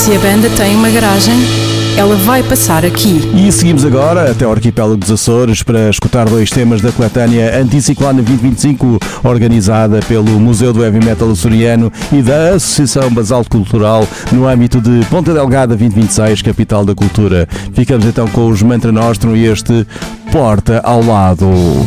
Se a banda tem uma garagem, ela vai passar aqui. E seguimos agora até ao arquipélago dos Açores para escutar 2 temas da coletânea Anticiclone 2025, organizada pelo Museu do Heavy Metal Açoriano e da Associação Basalto Cultural no âmbito de Ponta Delgada 2026, capital da cultura. Ficamos então com os Mantra Nostrum e este Porta ao Lado.